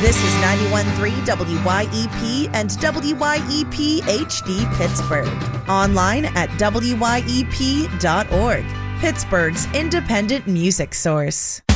This is 91.3 WYEP and WYEP HD Pittsburgh. Online at wyep.org, Pittsburgh's independent music source.